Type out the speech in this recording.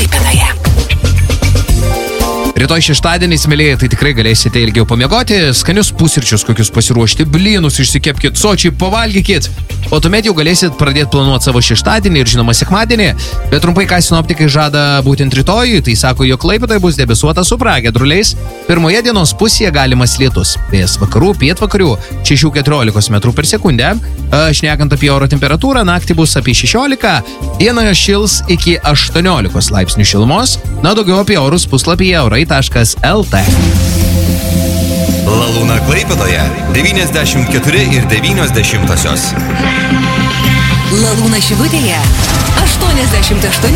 Klaipėdoje. Rytoj šeštadienis, mėlyje, tai tikrai galėsite ilgiau pamiegoti, skanius pusryčius kokius pasiruošti, blynus išsikepkit, sočiai pavalgykit. O tuomet jau galėsit pradėti planuoti savo šeštadienį ir žinoma sekmadienį. Bet trumpai, ką sinoptikai žada būtent rytoj, tai sako, jog Klaipėdoje bus debesuota su pragiedruliais. Pirmoje dienos pusėje galimas lietus. Vėjas vakarų, pietvakarių 6-14 metrų per sekundę. Šnekant apie oro temperatūrą, naktį bus apie 16, dienoje šils iki 18 laipsnių šilumos. Na, daugiau apie orus puslapyje orai.lt. Lalūna Klaipėdoje 94,9. Lalūna Šilutėje 88,2.